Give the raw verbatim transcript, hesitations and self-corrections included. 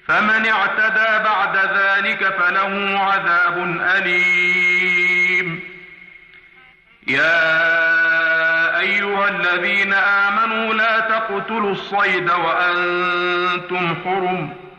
فمن اعتدى بعد ذلك فله عذاب أليم. يا أيها الذين آمنوا لا تقتلوا الصيد وأنتم حرم